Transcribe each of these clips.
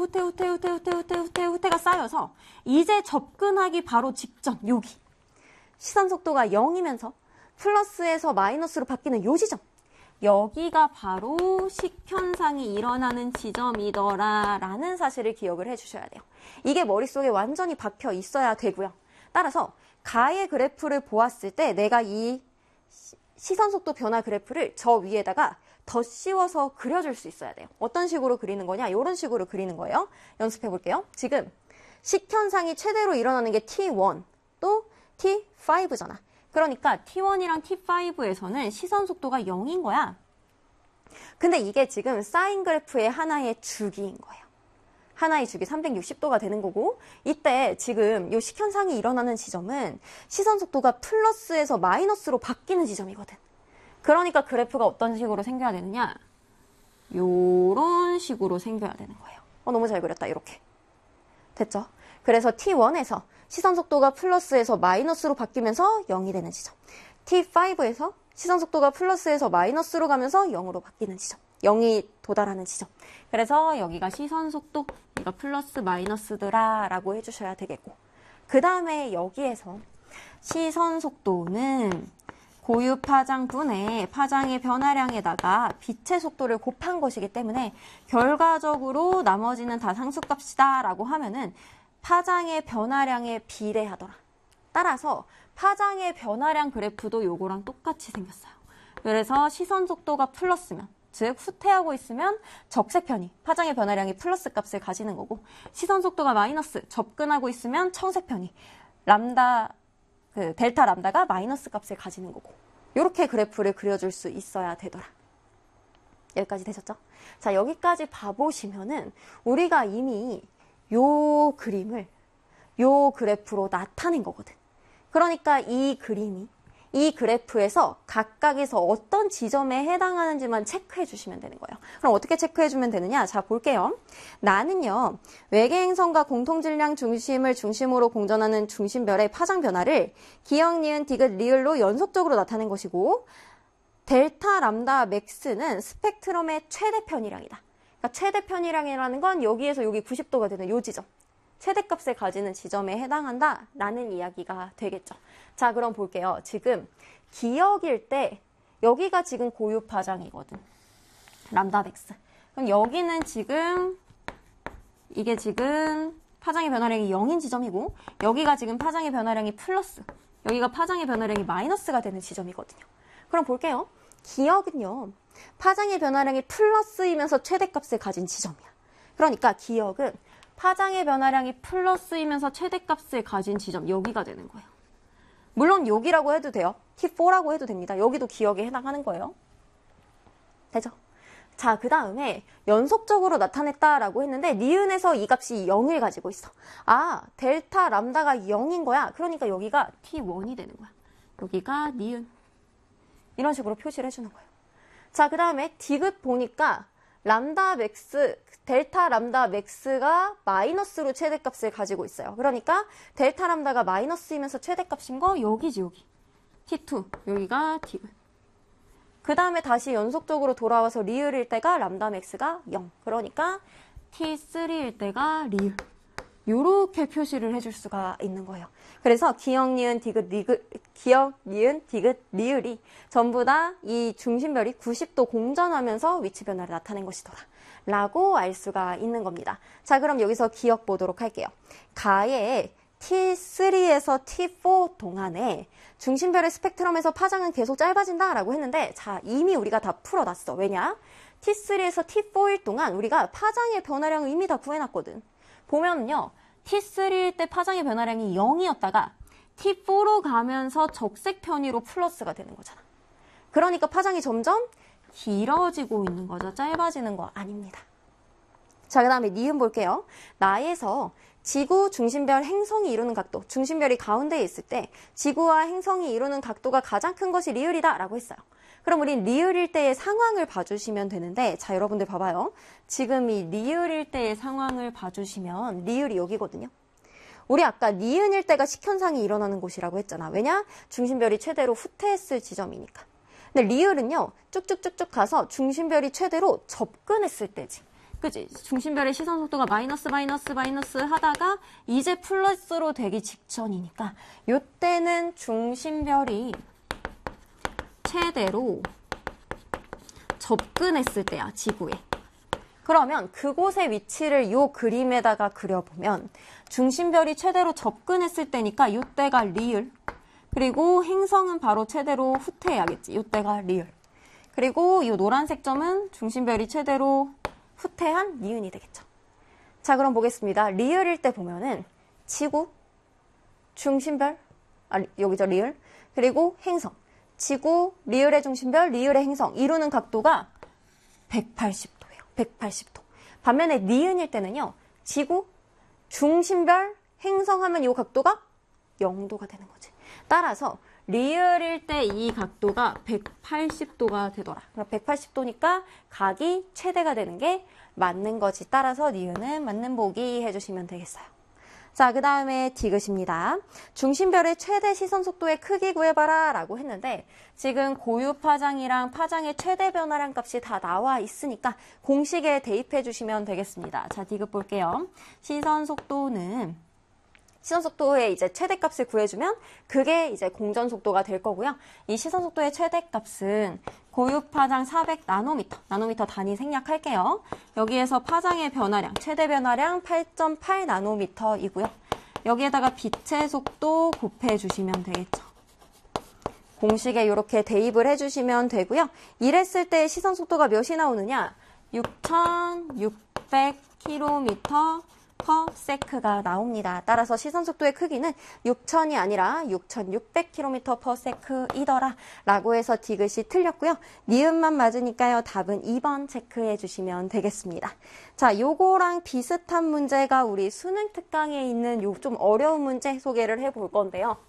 후퇴가 쌓여서 이제 접근하기 바로 직전 여기 시선 속도가 0이면서 플러스에서 마이너스로 바뀌는 요 지점, 여기가 바로 식현상이 일어나는 지점이더라라는 사실을 기억을 해주셔야 돼요. 이게 머릿속에 완전히 박혀 있어야 되고요. 따라서 가의 그래프를 보았을 때 내가 이 시선 속도 변화 그래프를 저 위에다가 더 씌워서 그려줄 수 있어야 돼요. 어떤 식으로 그리는 거냐? 이런 식으로 그리는 거예요. 연습해 볼게요. 지금 식현상이 최대로 일어나는 게 T1 또 T5잖아. 그러니까 T1이랑 T5에서는 시선 속도가 0인 거야. 근데 이게 지금 사인 그래프의 하나의 주기인 거예요. 하나의 주기 360도가 되는 거고, 이때 지금 이 식현상이 일어나는 지점은 시선 속도가 플러스에서 마이너스로 바뀌는 지점이거든. 그러니까 그래프가 어떤 식으로 생겨야 되느냐? 요런 식으로 생겨야 되는 거예요. 너무 잘 그렸다. 이렇게. 됐죠? 그래서 T1에서 시선 속도가 플러스에서 마이너스로 바뀌면서 0이 되는 지점. T5에서 시선 속도가 플러스에서 마이너스로 가면서 0으로 바뀌는 지점. 0이 도달하는 지점. 그래서 여기가 시선 속도, 이거 플러스 마이너스더라 라고 해주셔야 되겠고, 그 다음에 여기에서 시선 속도는 고유 파장분의 파장의 변화량에다가 빛의 속도를 곱한 것이기 때문에 결과적으로 나머지는 다 상수값이다 라고 하면은 파장의 변화량에 비례하더라. 따라서 파장의 변화량 그래프도 요거랑 똑같이 생겼어요. 그래서 시선 속도가 플러스면, 즉 후퇴하고 있으면 적색편이 파장의 변화량이 플러스 값을 가지는 거고, 시선 속도가 마이너스, 접근하고 있으면 청색편이 델타 람다가 마이너스 값을 가지는 거고, 이렇게 그래프를 그려줄 수 있어야 되더라. 여기까지 되셨죠? 자, 여기까지 봐보시면은 우리가 이미 요 그림을 요 그래프로 나타낸 거거든. 그러니까 이 그림이 이 그래프에서 각각에서 어떤 지점에 해당하는지만 체크해 주시면 되는 거예요. 그럼 어떻게 체크해 주면 되느냐? 자, 볼게요. 나는요, 외계행성과 공통질량 중심을 중심으로 공전하는 중심별의 파장 변화를 기역, 니은, 디귿, 리을로 연속적으로 나타낸 것이고, 델타 람다 맥스는 스펙트럼의 최대 편이량이다. 그러니까 최대 편이량이라는 건 여기에서 여기 90도가 되는 요 지점, 최대값을 가지는 지점에 해당한다라는 이야기가 되겠죠. 자, 그럼 볼게요. 지금 기역일 때 여기가 지금 고유 파장이거든. 람다 맥스. 그럼 여기는 지금 이게 지금 파장의 변화량이 0인 지점이고, 여기가 지금 파장의 변화량이 플러스, 여기가 파장의 변화량이 마이너스가 되는 지점이거든요. 그럼 볼게요. 기역은요, 파장의 변화량이 플러스이면서 최대값을 가진 지점이야. 그러니까 기역은 파장의 변화량이 플러스이면서 최대값을 가진 지점, 여기가 되는 거예요. 물론 여기라고 해도 돼요. T4라고 해도 됩니다. 여기도 기역에 해당하는 거예요. 되죠? 자, 그 다음에 연속적으로 나타냈다라고 했는데 니은에서 이 값이 0을 가지고 있어. 아, 델타 람다가 0인 거야. 그러니까 여기가 T1이 되는 거야. 여기가 니은. 이런 식으로 표시를 해주는 거예요. 자, 그 다음에 디귿 보니까 람다 맥스, 델타 람다 맥스가 마이너스로 최대값을 가지고 있어요. 그러니까 델타 람다가 마이너스이면서 최대값인 거 여기지, 여기. T2, 여기가 디귿. 그 다음에 다시 연속적으로 돌아와서 리을일 때가 람다 맥스가 0. 그러니까 T3일 때가 리을. 요렇게 표시를 해줄 수가 있는 거예요. 그래서 기역, 니은, 디귿, 리을이 전부 다 이 중심별이 90도 공전하면서 위치 변화를 나타낸 것이더라 라고 알 수가 있는 겁니다. 자, 그럼 여기서 기억 보도록 할게요. 가의 T3에서 T4 동안에 중심별의 스펙트럼에서 파장은 계속 짧아진다 라고 했는데, 자, 이미 우리가 다 풀어놨어. 왜냐? T3에서 T4일 동안 우리가 파장의 변화량을 이미 다 구해놨거든. 보면요, T3일 때 파장의 변화량이 0이었다가 T4로 가면서 적색 편의로 플러스가 되는 거잖아. 그러니까 파장이 점점 길어지고 있는 거죠. 짧아지는 거 아닙니다. 자, 그 다음에 니은 볼게요. 나에서 지구 중심별 행성이 이루는 각도, 중심별이 가운데에 있을 때 지구와 행성이 이루는 각도가 가장 큰 것이 리을이다 라고 했어요. 그럼 우린 리을일 때의 상황을 봐주시면 되는데, 자, 여러분들 봐봐요. 지금 이 리을일 때의 상황을 봐주시면 리을이 여기거든요. 우리 아까 니은일 때가 식현상이 일어나는 곳이라고 했잖아. 왜냐? 중심별이 최대로 후퇴했을 지점이니까. 근데 리을은요, 쭉쭉쭉쭉 가서 중심별이 최대로 접근했을 때지. 그치? 중심별의 시선 속도가 마이너스 하다가 이제 플러스로 되기 직전이니까 이때는 중심별이 최대로 접근했을 때야, 지구에. 그러면 그곳의 위치를 이 그림에다가 그려보면 중심별이 최대로 접근했을 때니까 이때가 리을, 그리고 행성은 바로 최대로 후퇴해야겠지. 이때가 리을. 그리고 이 노란색 점은 중심별이 최대로 후퇴한 니은이 되겠죠. 자, 그럼 보겠습니다. 리을일 때 보면은 지구, 중심별, 여기죠, 리을, 그리고 행성. 지구, 리을의 중심별, 리을의 행성 이루는 각도가 180도예요. 180도. 반면에 니은일 때는요. 지구, 중심별, 행성하면 이 각도가 0도가 되는 거지. 따라서 리을일 때 이 각도가 180도가 되더라. 그럼 180도니까 각이 최대가 되는 게 맞는 거지. 따라서 니은은 맞는 보기 해주시면 되겠어요. 자, 그 다음에 디귿입니다. 중심별의 최대 시선 속도의 크기 구해봐라 라고 했는데 지금 고유 파장이랑 파장의 최대 변화량 값이 다 나와 있으니까 공식에 대입해 주시면 되겠습니다. 자, 디귿 볼게요. 시선 속도의 이제 최대값을 구해주면 그게 이제 공전 속도가 될 거고요. 이 시선 속도의 최대값은 고유 파장 400나노미터 단위 생략할게요. 여기에서 파장의 변화량, 최대 변화량 8.8 나노미터이고요. 여기에다가 빛의 속도 곱해주시면 되겠죠. 공식에 이렇게 대입을 해주시면 되고요. 이랬을 때 시선 속도가 몇이 나오느냐? 6,600km per sec가 나옵니다. 따라서 시선 속도의 크기는 6,000이 아니라 6,600km per sec이더라 라고 해서 디귿이 틀렸고요. 니은만 맞으니까요. 답은 2번 체크해 주시면 되겠습니다. 자, 요거랑 비슷한 문제가 우리 수능 특강에 있는 요 좀 어려운 문제 소개를 해볼 건데요.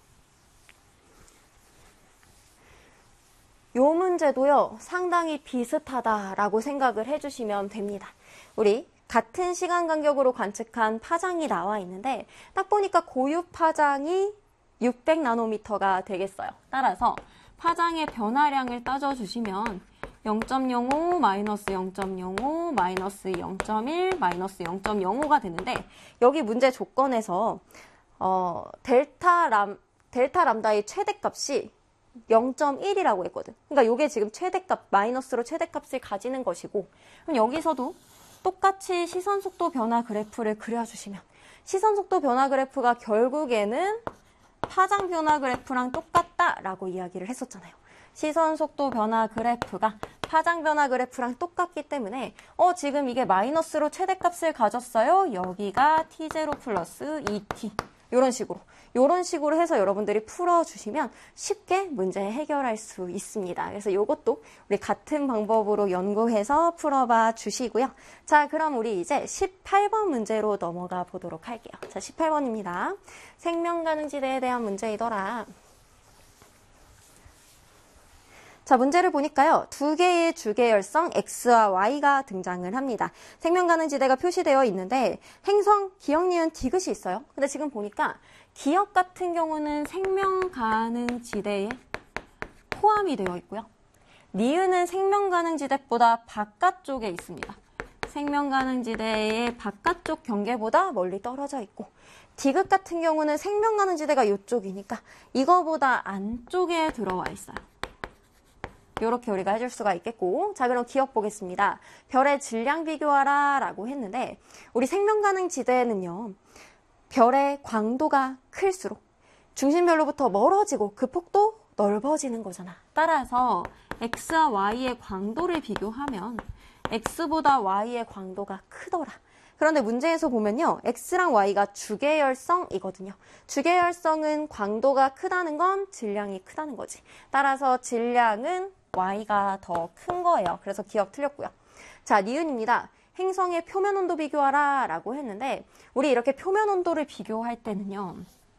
요 문제도요. 상당히 비슷하다라고 생각을 해주시면 됩니다. 우리 같은 시간 간격으로 관측한 파장이 나와 있는데 딱 보니까 고유 파장이 600나노미터가 되겠어요. 따라서 파장의 변화량을 따져주시면 0.05, 마이너스 0.05, 마이너스 0.1, 마이너스 0.05가 되는데 여기 문제 조건에서 델타 람다의 최대값이 0.1이라고 했거든. 그러니까 이게 지금 최대값, 마이너스로 최대값을 가지는 것이고 그럼 여기서도 똑같이 시선속도 변화 그래프를 그려주시면 시선속도 변화 그래프가 결국에는 파장 변화 그래프랑 똑같다라고 이야기를 했었잖아요. 시선속도 변화 그래프가 파장 변화 그래프랑 똑같기 때문에 지금 이게 마이너스로 최대값을 가졌어요. 여기가 t0 플러스 2t 이런 식으로 해서 여러분들이 풀어주시면 쉽게 문제 해결할 수 있습니다. 그래서 이것도 우리 같은 방법으로 연구해서 풀어봐 주시고요. 자, 그럼 우리 이제 18번 문제로 넘어가 보도록 할게요. 자, 18번입니다. 생명가능지대에 대한 문제이더라. 자, 문제를 보니까요. 두 개의 주계열성 X와 Y가 등장을 합니다. 생명가능지대가 표시되어 있는데 행성, 기역, 니은, 디귿이 있어요. 근데 지금 보니까 기역 같은 경우는 생명가능지대에 포함이 되어 있고요. 니은은 생명가능지대보다 바깥쪽에 있습니다. 생명가능지대의 바깥쪽 경계보다 멀리 떨어져 있고 디귿 같은 경우는 생명가능지대가 이쪽이니까 이거보다 안쪽에 들어와 있어요. 이렇게 우리가 해줄 수가 있겠고 자, 그럼 기억 보겠습니다. 별의 질량 비교하라 라고 했는데 우리 생명가능지대는요. 별의 광도가 클수록 중심별로부터 멀어지고 그 폭도 넓어지는 거잖아. 따라서 X와 Y의 광도를 비교하면 X보다 Y의 광도가 크더라. 그런데 문제에서 보면요. X랑 Y가 주계열성이거든요. 주계열성은 광도가 크다는 건 질량이 크다는 거지. 따라서 질량은 Y가 더 큰 거예요. 그래서 기억 틀렸고요. 자, 니은입니다. 행성의 표면 온도 비교하라 라고 했는데 우리 이렇게 표면 온도를 비교할 때는요.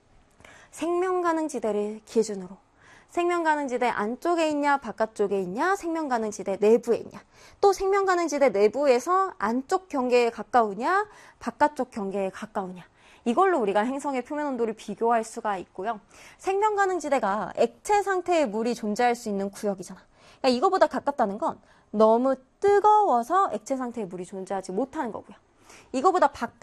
생명가능지대를 기준으로 생명가능지대 안쪽에 있냐 바깥쪽에 있냐 생명가능지대 내부에 있냐 또 생명가능지대 내부에서 안쪽 경계에 가까우냐 바깥쪽 경계에 가까우냐 이걸로 우리가 행성의 표면 온도를 비교할 수가 있고요. 생명가능지대가 액체 상태의 물이 존재할 수 있는 구역이잖아. 그러니까 이거보다 가깝다는 건 너무 뜨거워서 액체 상태의 물이 존재하지 못하는 거고요. 이거보다